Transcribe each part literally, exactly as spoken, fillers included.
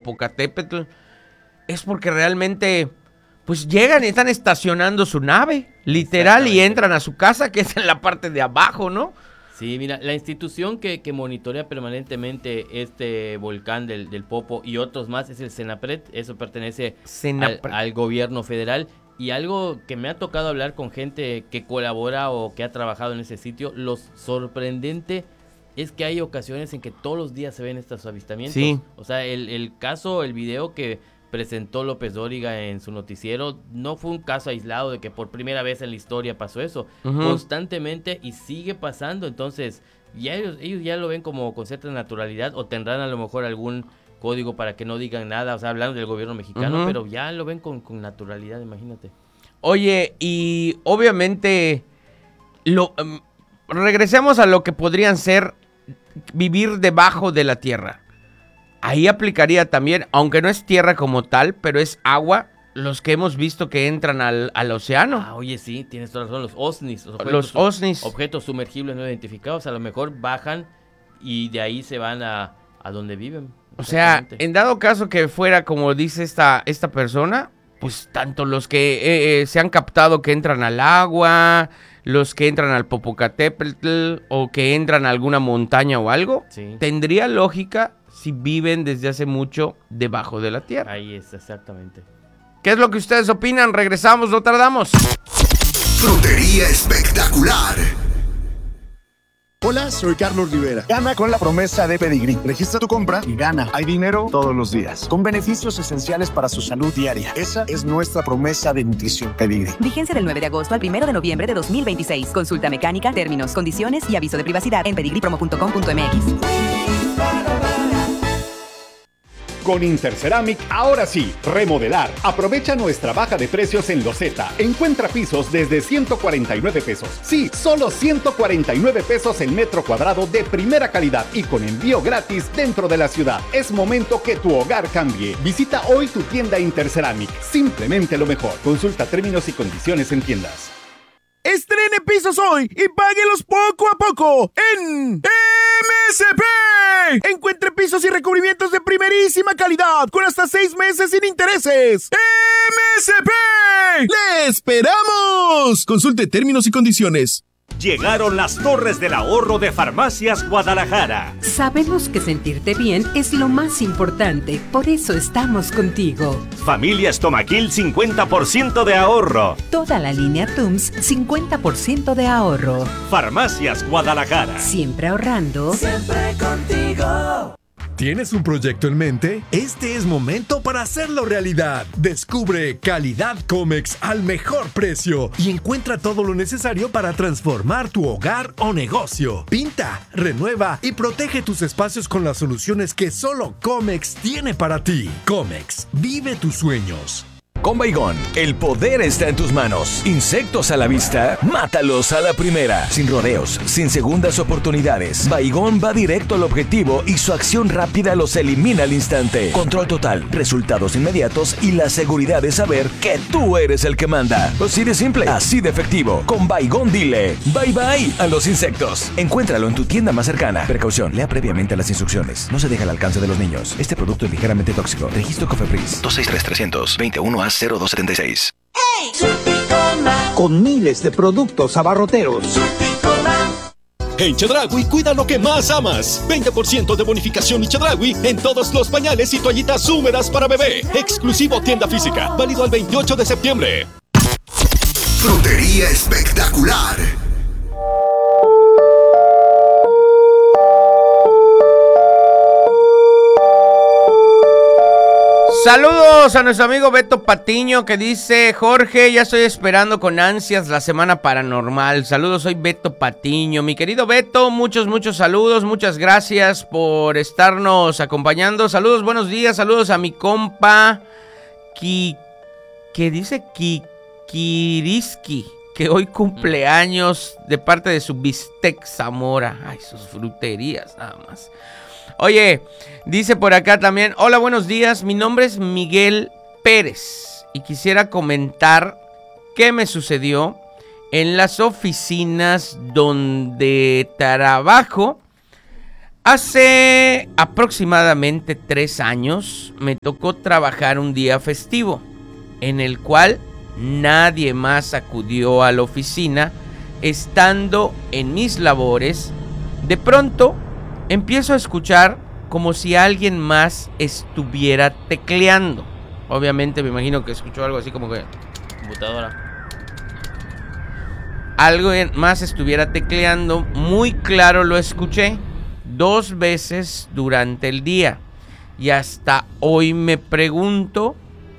Popocatépetl, es porque realmente pues llegan y están estacionando su nave, literal, y entran a su casa, que es en la parte de abajo, ¿no? Sí, mira, la institución que, que monitorea permanentemente este volcán del, del Popo y otros más es el CENAPRED, eso pertenece al, al gobierno federal. Y algo que me ha tocado hablar con gente que colabora o que ha trabajado en ese sitio, lo sorprendente es que hay ocasiones en que todos los días se ven estos avistamientos. Sí. O sea, el, el caso, el video que presentó López Dóriga en su noticiero, no fue un caso aislado de que por primera vez en la historia pasó eso. Uh-huh. Constantemente y sigue pasando. Entonces, ya ellos, ellos ya lo ven como con cierta naturalidad o tendrán a lo mejor algún código para que no digan nada, o sea, hablando del gobierno mexicano, uh-huh. pero ya lo ven con, con naturalidad, imagínate. Oye, y obviamente, lo um, regresemos a lo que podrían ser vivir debajo de la tierra. Ahí aplicaría también, aunque no es tierra como tal, pero es agua, los que hemos visto que entran al, al océano. Ah, oye, sí, tienes toda razón, los O S N I s. Los objetos, los O S N I s. Objetos sumergibles no identificados, a lo mejor bajan y de ahí se van a, a donde viven. O sea, en dado caso que fuera como dice esta, esta persona, pues tanto los que eh, eh, se han captado que entran al agua, los que entran al Popocatépetl o que entran a alguna montaña o algo, sí. Tendría lógica si viven desde hace mucho debajo de la tierra. Ahí es, exactamente. ¿Qué es lo que ustedes opinan? Regresamos, no tardamos. Frutería espectacular. Hola, soy Carlos Rivera. Gana con la promesa de Pedigrí. Registra tu compra y gana. Hay dinero todos los días, con beneficios esenciales para su salud diaria. Esa es nuestra promesa de nutrición. Pedigrí. Vigencia del nueve de agosto al primero de noviembre de dos mil veintiséis. Consulta mecánica, términos, condiciones y aviso de privacidad en pedigrí promo punto com punto m x. Con Interceramic, ahora sí, remodelar. Aprovecha nuestra baja de precios en loseta. Encuentra pisos desde ciento cuarenta y nueve pesos. Sí, solo ciento cuarenta y nueve pesos el metro cuadrado de primera calidad y con envío gratis dentro de la ciudad. Es momento que tu hogar cambie. Visita hoy tu tienda Interceramic. Simplemente lo mejor. Consulta términos y condiciones en tiendas. Estrene pisos hoy y páguelos poco a poco en M S P. Encuentre pisos y recubrimientos de primerísima calidad con hasta seis meses sin intereses. M S P. ¡Le esperamos! Consulte términos y condiciones. Llegaron las Torres del Ahorro de Farmacias Guadalajara. Sabemos que sentirte bien es lo más importante, por eso estamos contigo. Familia Estomaquil, cincuenta por ciento de ahorro. Toda la línea T U M S, cincuenta por ciento de ahorro. Farmacias Guadalajara. Siempre ahorrando. Siempre contigo. ¿Tienes un proyecto en mente? Este es momento para hacerlo realidad. Descubre Calidad Comex al mejor precio y encuentra todo lo necesario para transformar tu hogar o negocio. Pinta, renueva y protege tus espacios con las soluciones que solo Comex tiene para ti. Comex, vive tus sueños. Con Baygon, el poder está en tus manos. Insectos a la vista, mátalos a la primera. Sin rodeos, sin segundas oportunidades. Baygon va directo al objetivo y su acción rápida los elimina al instante. Control total, resultados inmediatos y la seguridad de saber que tú eres el que manda. Así de simple, así de efectivo. Con Baygon dile bye bye a los insectos. Encuéntralo en tu tienda más cercana. Precaución, lea previamente las instrucciones. No se deja al alcance de los niños. Este producto es ligeramente tóxico. Registro Cofepris dos seis tres, tres veintiuno A cero dos setenta y seis. ¡Hey! Con miles de productos abarroteros. En Chedraui, cuida lo que más amas. veinte por ciento de bonificación y Chedraui en todos los pañales y toallitas húmedas para bebé. Exclusivo tienda física. Válido al veintiocho de septiembre. Frutería espectacular. Saludos a nuestro amigo Beto Patiño que dice: Jorge, ya estoy esperando con ansias la semana paranormal. Saludos, soy Beto Patiño. Mi querido Beto, muchos, muchos saludos. Muchas gracias por estarnos acompañando. Saludos, buenos días. Saludos a mi compa Ki, que dice Ki, Kiriski, que hoy cumpleaños de parte de su Bistec Zamora. Ay, sus fruterías nada más. Oye, dice por acá también: hola, buenos días, mi nombre es Miguel Pérez y quisiera comentar qué me sucedió en las oficinas donde trabajo. Hace aproximadamente tres años me tocó trabajar un día festivo, en el cual nadie más acudió a la oficina. Estando en mis labores, de pronto empiezo a escuchar como si alguien más estuviera tecleando. Obviamente me imagino que escuchó algo así como que... computadora. Algo más estuviera tecleando, muy claro lo escuché, dos veces durante el día. Y hasta hoy me pregunto,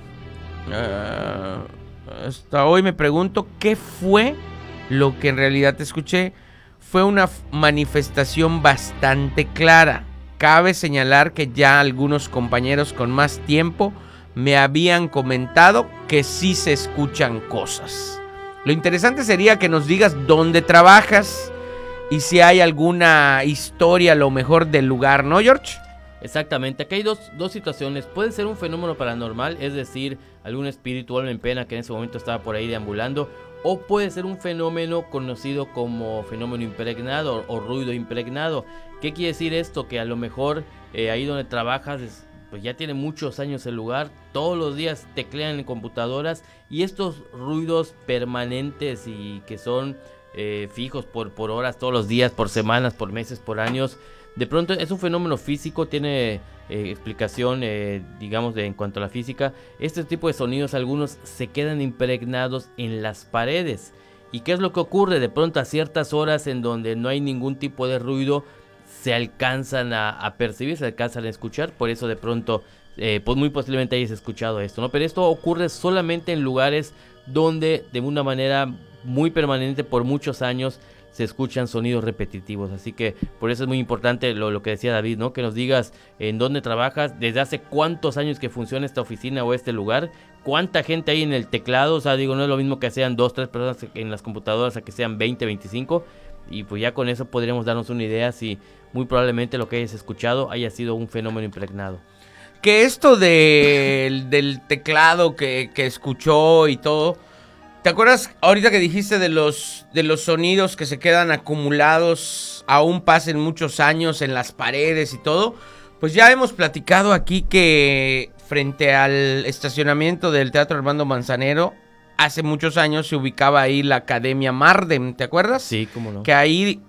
uh, hasta hoy me pregunto qué fue lo que en realidad escuché. Fue una manifestación bastante clara. Cabe señalar que ya algunos compañeros con más tiempo me habían comentado que sí se escuchan cosas. Lo interesante sería que nos digas dónde trabajas y si hay alguna historia a lo mejor del lugar, ¿no, George? Exactamente, aquí hay dos, dos situaciones. Puede ser un fenómeno paranormal, es decir, algún espíritu, alma en pena que en ese momento estaba por ahí deambulando, o puede ser un fenómeno conocido como fenómeno impregnado o, o ruido impregnado. ¿Qué quiere decir esto? Que a lo mejor eh, ahí donde trabajas es, pues ya tiene muchos años el lugar, todos los días teclean en computadoras y estos ruidos permanentes y que son eh, fijos por, por horas, todos los días, por semanas, por meses, por años, de pronto es un fenómeno físico, tiene eh, explicación, eh, digamos, de, en cuanto a la física. Este tipo de sonidos, algunos se quedan impregnados en las paredes. ¿Y qué es lo que ocurre? De pronto a ciertas horas en donde no hay ningún tipo de ruido, se alcanzan a, a percibir, se alcanzan a escuchar. Por eso de pronto, eh, pues muy posiblemente hayas escuchado esto, ¿no? Pero esto ocurre solamente en lugares donde de una manera muy permanente por muchos años se escuchan sonidos repetitivos. Así que por eso es muy importante lo, lo que decía David, ¿no? Que nos digas en dónde trabajas, desde hace cuántos años que funciona esta oficina o este lugar, cuánta gente hay en el teclado. O sea, digo, no es lo mismo que sean dos, tres personas en las computadoras a que sean veinte, veinticinco. Y pues ya con eso podríamos darnos una idea si muy probablemente lo que hayas escuchado haya sido un fenómeno impregnado. Que esto de, del teclado que, que escuchó y todo, ¿te acuerdas ahorita que dijiste de los, de los sonidos que se quedan acumulados, aún pasen muchos años en las paredes y todo? Pues ya hemos platicado aquí que frente al estacionamiento del Teatro Armando Manzanero, hace muchos años se ubicaba ahí la Academia Marden, ¿te acuerdas? Sí, cómo no. Que ahí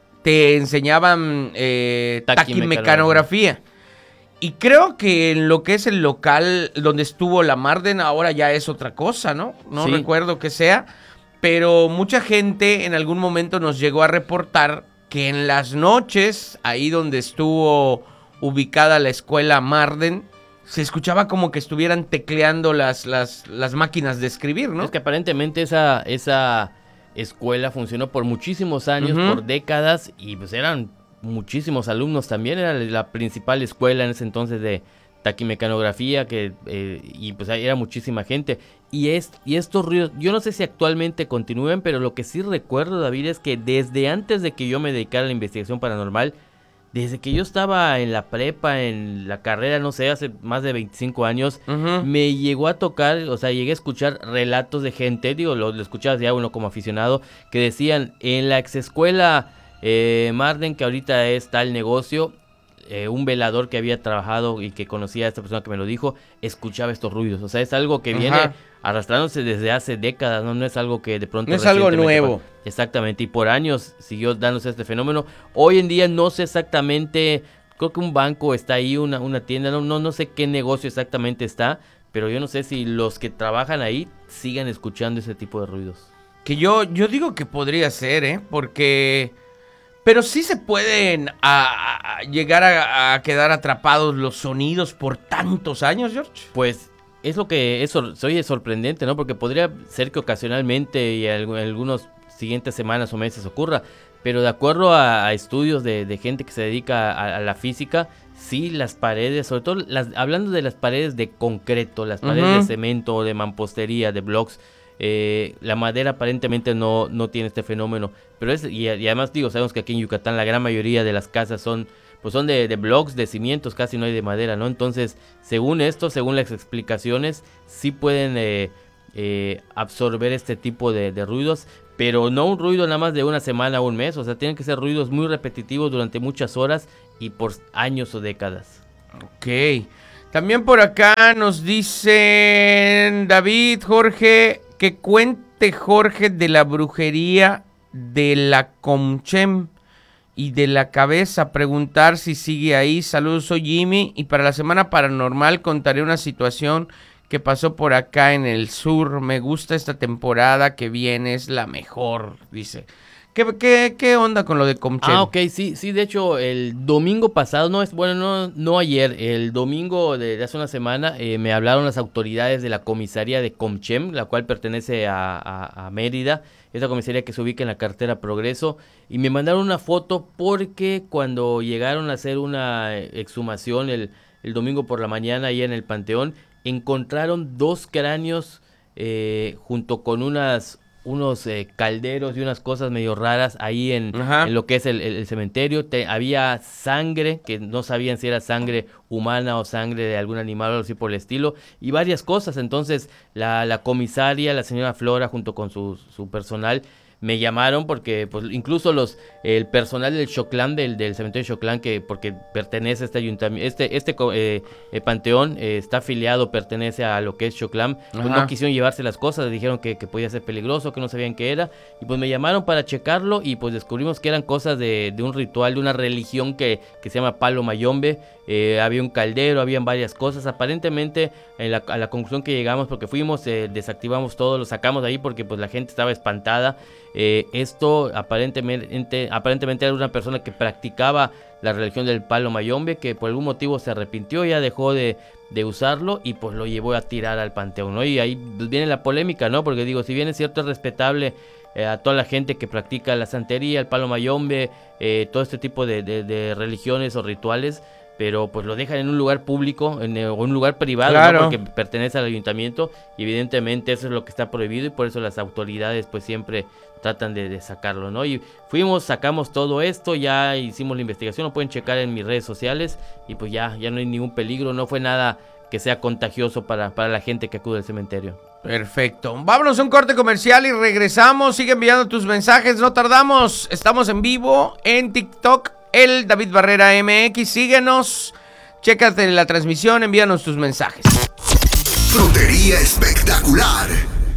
te enseñaban eh, taquimecanografía. Y creo que en lo que es el local donde estuvo la Marden ahora ya es otra cosa, ¿no? No Sí. recuerdo qué sea, pero mucha gente en algún momento nos llegó a reportar que en las noches, ahí donde estuvo ubicada la escuela Marden, se escuchaba como que estuvieran tecleando las, las, las máquinas de escribir, ¿no? Es que aparentemente esa, esa escuela funcionó por muchísimos años, Ujú. por décadas, y pues eran muchísimos alumnos también. Era la principal escuela en ese entonces de taquimecanografía, que eh, y pues era muchísima gente. Y, es, y estos ruidos, yo no sé si actualmente continúen, pero lo que sí recuerdo, David, es que desde antes de que yo me dedicara a la investigación paranormal, desde que yo estaba en la prepa, en la carrera, no sé, hace más de veinticinco años, Ujú. me llegó a tocar, o sea, llegué a escuchar relatos de gente, digo, lo, lo escuchabas ya uno como aficionado, que decían, en la exescuela eh, Marden, que ahorita es tal negocio, eh, un velador que había trabajado y que conocía a esta persona que me lo dijo, escuchaba estos ruidos. O sea, es algo que viene Ajá. arrastrándose desde hace décadas, ¿no? No es algo que de pronto... No es algo recientemente nuevo. pasó. Exactamente, y por años siguió dándose este fenómeno. Hoy en día no sé exactamente, creo que un banco está ahí, una, una tienda, no, no, no sé qué negocio exactamente está, pero yo no sé si los que trabajan ahí sigan escuchando ese tipo de ruidos. Que yo, yo digo que podría ser, ¿eh? Porque... Pero sí se pueden a, a llegar a, a quedar atrapados los sonidos por tantos años, George. Pues es lo que eso se oye sorprendente, ¿no? Porque podría ser que ocasionalmente y en algunas siguientes semanas o meses ocurra, pero de acuerdo a, a estudios de, de gente que se dedica a, a la física, sí, las paredes, sobre todo las, hablando de las paredes de concreto, las paredes Ujú. de cemento, de mampostería, de blocks, eh, la madera aparentemente no, no tiene este fenómeno, pero es, y, y además digo, sabemos que aquí en Yucatán la gran mayoría de las casas son pues son de, de blocks, de cimientos, casi no hay de madera, ¿no? Entonces, según esto, según las explicaciones, sí pueden eh, eh, absorber este tipo de, de ruidos, pero no un ruido nada más de una semana o un mes, o sea, tienen que ser ruidos muy repetitivos durante muchas horas y por años o décadas. Ok. También por acá nos dicen David, Jorge, que cuente Jorge de la brujería de la Comchem y de la cabeza, preguntar si sigue ahí. Saludos, soy Jimmy y para la semana paranormal contaré una situación que pasó por acá en el sur. Me gusta esta temporada que viene, es la mejor, dice. ¿Qué, qué, qué onda con lo de Comchem? Ah, ok, sí, sí, de hecho, el domingo pasado, no es bueno, no, no ayer, el domingo de, de hace una semana, eh, me hablaron las autoridades de la comisaría de Comchem, la cual pertenece a, a, a Mérida, esa comisaría que se ubica en la carretera Progreso, y me mandaron una foto porque cuando llegaron a hacer una exhumación el, el domingo por la mañana ahí en el Panteón, encontraron dos cráneos eh, junto con unas... unos eh, calderos y unas cosas medio raras ahí en, en lo que es el, el, el cementerio. Te, había sangre, que no sabían si era sangre humana o sangre de algún animal o algo así por el estilo, y varias cosas. Entonces la, la comisaria, la señora Flora, junto con su, su personal, me llamaron porque pues incluso los el personal del Xoclán, del, del cementerio Xoclán, que porque pertenece a este ayuntamiento, este, este eh, eh, panteón eh, está afiliado, pertenece a lo que es Xoclán, pues no quisieron llevarse las cosas, dijeron que, que podía ser peligroso, que no sabían qué era, y pues me llamaron para checarlo, y pues descubrimos que eran cosas de, de un ritual, de una religión que, que se llama Palo Mayombe. Eh, había un caldero, habían varias cosas, aparentemente en la, a la conclusión que llegamos, porque fuimos, eh, desactivamos todo, lo sacamos de ahí porque pues la gente estaba espantada. Eh, esto aparentemente, aparentemente era una persona que practicaba la religión del Palo Mayombe, que por algún motivo se arrepintió, ya dejó de, de usarlo y pues lo llevó a tirar al panteón, ¿no? Y ahí pues, viene la polémica, ¿no? Porque digo, si bien es cierto, es respetable eh, a toda la gente que practica la santería, el Palo Mayombe, eh, todo este tipo de, de, de religiones o rituales, pero pues lo dejan en un lugar público, en eh, un lugar privado, claro, ¿no? Porque pertenece al ayuntamiento, y evidentemente eso es lo que está prohibido, y por eso las autoridades pues siempre tratan de, de sacarlo, ¿no? Y fuimos, sacamos todo esto, ya hicimos la investigación, lo pueden checar en mis redes sociales, y pues ya, ya no hay ningún peligro, no fue nada que sea contagioso para, para la gente que acude al cementerio. Perfecto. Vámonos a un corte comercial y regresamos. Sigue enviando tus mensajes, no tardamos. Estamos en vivo en TikTok, el David Barrera M X. Síguenos, chécate la transmisión, envíanos tus mensajes. Frutería espectacular.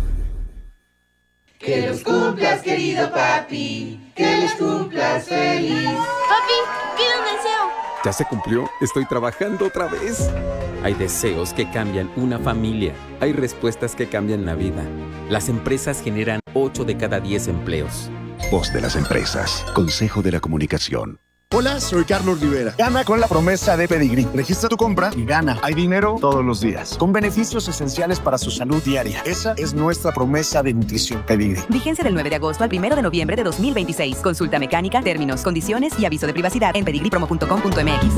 Que los cumplas, querido papi. Que los cumplas feliz. Papi, pide un deseo. ¿Ya se cumplió? Estoy trabajando otra vez. Hay deseos que cambian una familia. Hay respuestas que cambian la vida. Las empresas generan ocho de cada diez empleos. Voz de las empresas. Consejo de la Comunicación. Hola, soy Carlos Rivera. Gana con la promesa de Pedigrí. Registra tu compra y gana. Hay dinero todos los días, con beneficios esenciales para su salud diaria. Esa es nuestra promesa de nutrición. Pedigrí. Vigencia del nueve de agosto al primero de noviembre de dos mil veintiséis. Consulta mecánica, términos, condiciones y aviso de privacidad en pedigrí promo punto com punto m x.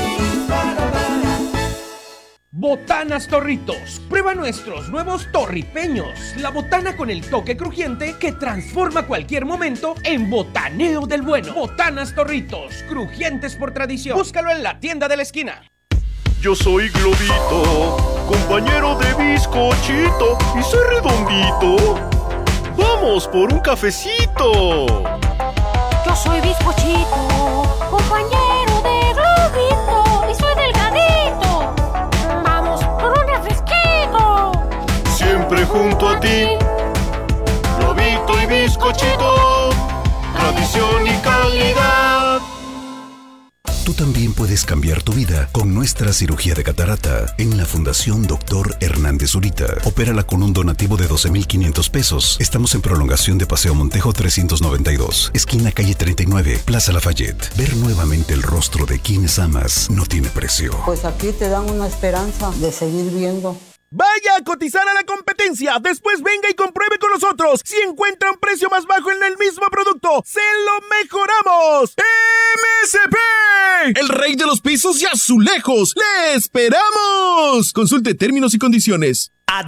Botanas Torritos. Prueba nuestros nuevos torripeños. La botana con el toque crujiente que transforma cualquier momento en botaneo del bueno. Botanas Torritos, crujientes por tradición. Búscalo en la tienda de la esquina. Yo soy Globito, compañero de bizcochito, y soy redondito. ¡Vamos por un cafecito! Yo soy bizcochito, compañero de Globito, y soy delgadito. Vamos por un refresquito. Siempre junto a ti, Globito y bizcochito, tradición y calidad. Tú también puedes cambiar tu vida con nuestra cirugía de catarata en la Fundación Doctor Hernández Zurita. Opérala con un donativo de doce mil quinientos pesos. Estamos en prolongación de Paseo Montejo trescientos noventa y dos, esquina calle treinta y nueve, Plaza Lafayette. Ver nuevamente el rostro de quienes amas no tiene precio. Pues aquí te dan una esperanza de seguir viendo. Vaya a cotizar a la competencia, después venga y compruebe con nosotros. Si encuentra un precio más bajo en el mismo producto, ¡se lo mejoramos! ¡M S P! El rey de los pisos y azulejos. ¡Le esperamos! Consulte términos y condiciones.